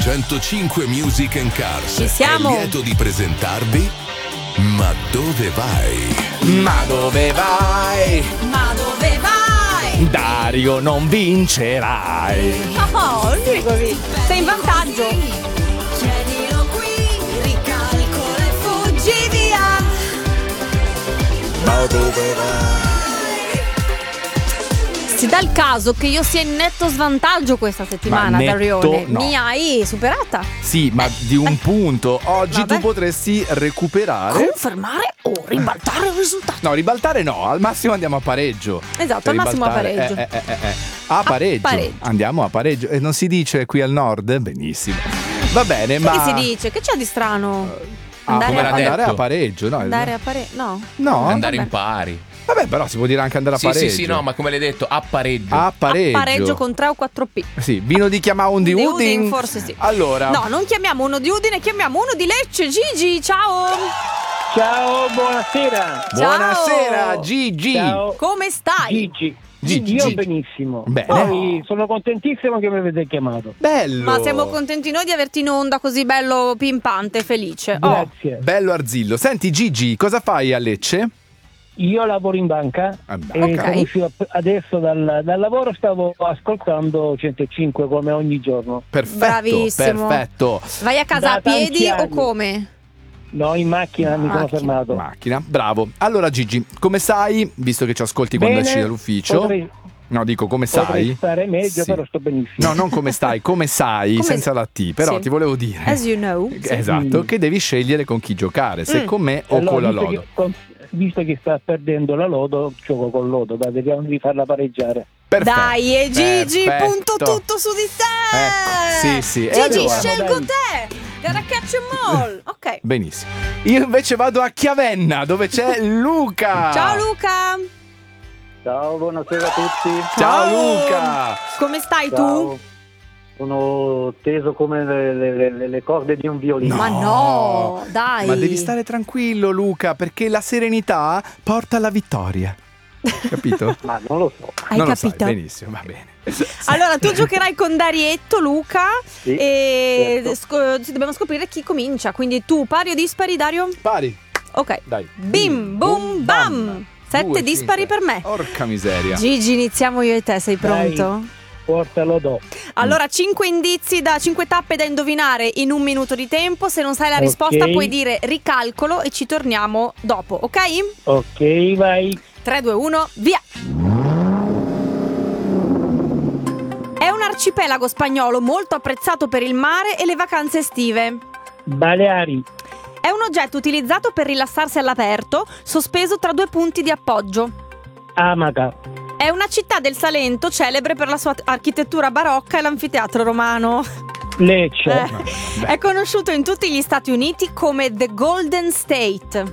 105 Music and Cars Ci siamo. è lieto di presentarvi Ma dove vai? Ma dove vai? Ma dove vai? Dario, non vincerai. Oh, lui così. Sei in vantaggio. Chiedilo qui, ricalcola e fuggi via. Ma dove vai? Si dà il caso che io sia in netto svantaggio questa settimana, Ma netto Darione. no. Mi hai superata. Sì, ma di un punto. Oggi Vabbè. tu potresti recuperare. Confermare o ribaltare il risultato. No, ribaltare no, al massimo andiamo a pareggio. Esatto, Per al massimo a ribaltare, pareggio. A pareggio. pareggio. Andiamo a pareggio. E non si dice qui al nord? Benissimo. Va bene, ma Che si dice? Che c'è di strano? Andare come a l'ha pareggio. andare a pareggio, no? Andare a pareggio. No. No, Andare vabbè. in pari. vabbè, però si può dire anche andare a Sì, pareggio. sì, no, ma come l'hai detto, a pareggio. A pareggio. A pareggio con 3 o 4 P. Sì, vino di chiamare un di Di Udin. Udin, forse sì. Allora. No, non chiamiamo uno di Udine, chiamiamo uno di Lecce. Gigi, ciao. Ciao, buonasera. Buonasera, Gigi. Ciao. Come stai? Gigi. Io benissimo. Bene. Poi sono contentissimo che mi avete chiamato. Bello. Ma siamo contenti noi di averti in onda così bello pimpante, felice. Oh. Grazie. Bello Arzillo. Senti Gigi, cosa fai a Lecce? Io lavoro in banca e Ok. sono uscito adesso dal lavoro, stavo ascoltando 105 come ogni giorno. Perfetto. Bravissimo. Perfetto. Vai a casa Da a piedi tanti o anni. come? No, in macchina mi sono Macchina. fermato. Macchina. Bravo. Allora Gigi, come sai, visto che ci ascolti quando Bene, esci dall'ufficio? Potrei No, dico come potrei sai. stare meglio, Sì. però sto benissimo. No, non come stai, come sai, Come senza la T. Però sì. ti volevo dire. As you know. Sì. Esatto, che devi scegliere con chi giocare, se con me o Allora, con la visto Lodo. visto che sta perdendo la Lodo, gioco con Lodo, dai, vediamo di farla pareggiare. Perfetto. Dai, e Gigi, Perfetto. punto tutto su di te. Ecco, sì. E Gigi, allora? scelgo Dai. te. Gotta catch 'em all. Ok. Benissimo. Io invece vado a Chiavenna, dove c'è Luca. Ciao Luca. Ciao, buonasera a tutti. Ciao Luca. Come stai tu? Ciao. Sono teso come le corde di un violino. Ma no, dai. Ma devi stare tranquillo Luca, perché la serenità porta alla vittoria. Capito? Ma non lo so. Hai non capito? Lo sai, benissimo, va bene. Allora, tu giocherai con Darietto, Luca, Sì, e certo. dobbiamo scoprire chi comincia. Quindi tu pari o dispari, Dario? Pari, Ok. dai. Bim, bum, bam. 7 2, dispari 5. per me. Porca miseria. Gigi, iniziamo io e te, sei pronto? Dai. Portalo do. Allora, 5 indizi 5 tappe da indovinare in 1 minuto di tempo. Se non sai la Ok. risposta puoi dire ricalcolo e ci torniamo dopo, ok? Ok, vai. 3, 2, 1, via! È un arcipelago spagnolo molto apprezzato per il mare e le vacanze estive. Baleari. È un oggetto utilizzato per rilassarsi all'aperto, sospeso tra 2 punti di appoggio. Amaca. È una città del Salento celebre per la sua architettura barocca e l'anfiteatro romano. Lecce. È conosciuto in tutti gli Stati Uniti come The Golden State.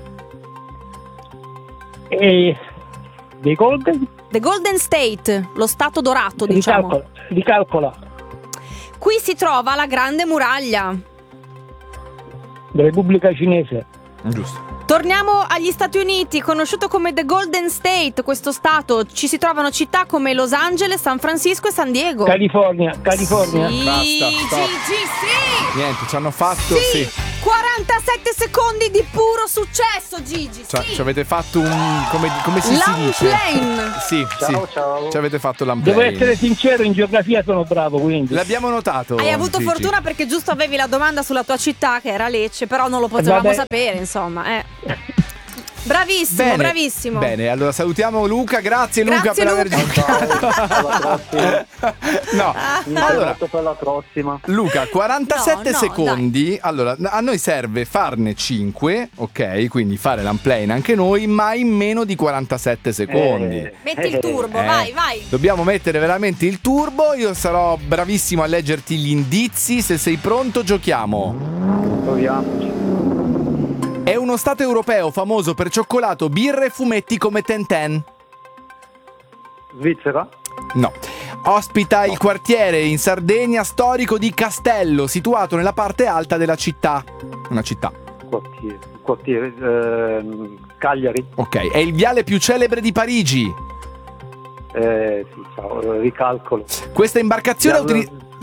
E dei Golden. The Golden State, lo stato dorato, diciamo. Ricalcola. Qui si trova la Grande Muraglia. Repubblica Cinese. Giusto. Torniamo agli Stati Uniti, conosciuto come The Golden State, questo stato. Ci si trovano città come Los Angeles, San Francisco e San Diego. California. California. Sì, Basta, stop. Gigi, sì! Niente, ci hanno fatto, sì. 47 secondi di puro successo, Gigi, sì! Ci avete fatto un... come si Lamb dice? plane. Sì, Ciao, sì. ciao. Ci avete fatto Devo l'amplane. essere sincero, in geografia sono bravo, quindi. L'abbiamo notato. Hai avuto Gigi. fortuna perché giusto avevi la domanda sulla tua città, che era Lecce, però non lo potevamo Vabbè. sapere, insomma, Bravissimo, Bene, bravissimo. Bene, allora salutiamo Luca, grazie Luca Grazie, per aver Luca. giocato. No, allora per la prossima. Luca, 47 No, secondi. Allora, a noi serve farne 5, ok? Quindi fare l'unplane anche noi, ma in meno di 47 secondi. Metti il turbo, vai. Dobbiamo mettere veramente il turbo. Io sarò bravissimo a leggerti gli indizi. Se sei pronto, giochiamo. Proviamoci. È uno stato europeo famoso per cioccolato, birre e fumetti come Tenten. Svizzera. No. Ospita il quartiere in Sardegna storico di Castello, situato nella parte alta della città. Una città. Quartiere. Cagliari. Ok. È il viale più celebre di Parigi. Ricalcolo. Questa imbarcazione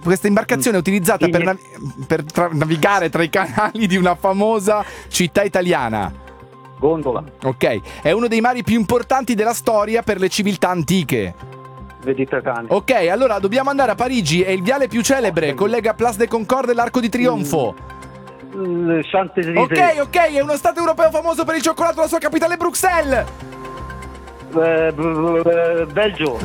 questa imbarcazione è utilizzata per navigare tra i canali di una famosa città italiana. Gondola. Ok, è uno dei mari più importanti della storia per le civiltà antiche. Mediterraneo. Ok, allora dobbiamo andare a Parigi e il viale più celebre collega Place de Concorde e l'Arco di Trionfo. Champs-Élysées. Ok, è uno stato europeo famoso per il cioccolato, la sua capitale è Bruxelles. Belgio.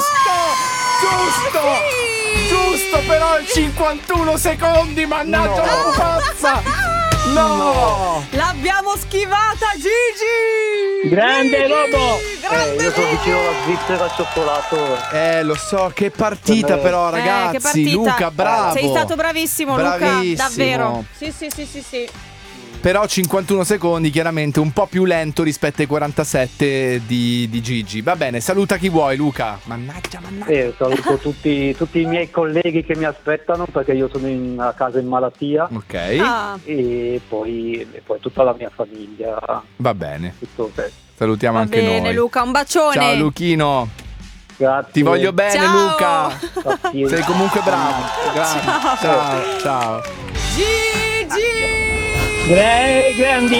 Giusto, però il 51 secondi, mannaggia la pazza. No! L'abbiamo schivata, Gigi! Grande Lobo. Grande Io sono Gigi! vicino alla Svizzera al cioccolato. Lo so, che partita però, ragazzi. Che partita. Luca, bravo. Sei stato bravissimo, Bravissimo. Luca, davvero. Sì. Però 51 secondi, chiaramente un po' più lento rispetto ai 47 di Gigi. Va bene, saluta chi vuoi, Luca. Mannaggia. Saluto tutti i miei colleghi che mi aspettano perché io sono a casa in malattia. Ok. E poi tutta la mia famiglia. Va bene. Tutto bene. Salutiamo Va anche bene, noi. Luca, un bacione. Ciao Luchino. Grazie. Ti voglio bene, Ciao. Luca. Pazienza. Sei comunque bravo. Grazie. Ciao. Gigi! Grandi.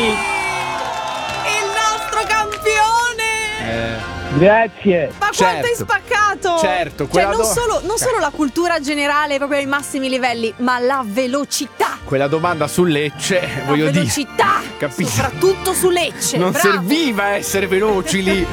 Il nostro campione! Grazie. Ma quanto hai spaccato! Certo, cioè quella non solo la cultura generale proprio ai massimi livelli, ma la velocità. Quella domanda su Lecce, voglio dire. Velocità! Capito? Soprattutto su Lecce. Non bravo. serviva essere veloci lì.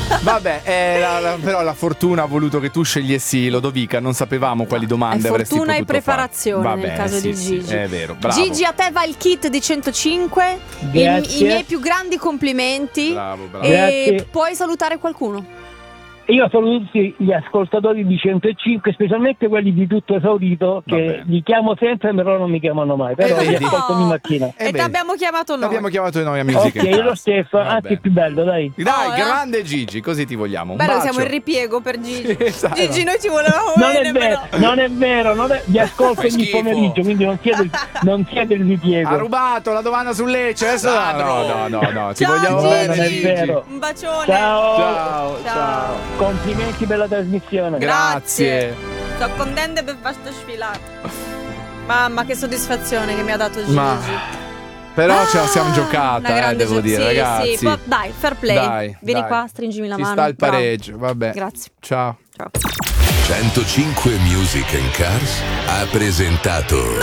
Vabbè, però la fortuna ha voluto che tu scegliessi Lodovica. Non sapevamo quali domande È avresti fortuna potuto e preparazione fare. nel Va caso bene, di sì, Gigi. è vero, bravo. Gigi, a te va il kit di 105. Grazie. I miei più grandi complimenti. Bravo. E Grazie. puoi salutare qualcuno? Io saluto tutti gli ascoltatori di 105, specialmente quelli di Tutto Esaurito, Va che bene. li chiamo sempre e loro non mi chiamano mai, però li vedi? ascolto ogni mattina. E beh, ti abbiamo chiamato noi. L'abbiamo chiamato noi amici. Ok, che io lo cazzo. stesso, Va anzi bene. più bello, dai. Dai, Oh, grande Gigi, così ti vogliamo. Un Bello, bacio. siamo in ripiego per Gigi. Esatto. Gigi, noi ci volevamo Non bene, è vero, però. non è vi ascolto Fai ogni schifo. pomeriggio, quindi non siete il Ha ripiego. rubato la domanda sul Lecce. Adesso no. Ti Ciao, vogliamo Gigi. bene, Non è Gigi. vero. Un bacione. Ciao. Ciao. Complimenti per la trasmissione. Grazie. Sto contenta per fare sto sfilato. Mamma, che soddisfazione che mi ha dato Gigi. Ma però ce la siamo una giocata, grande devo dire, sì, ragazzi. Sì. Dai, fair play. Dai, Vieni dai. qua, stringimi la Ci mano. sta il Bravo. pareggio, vabbè. Grazie. Ciao. Ciao. 105 Music and Cars ha presentato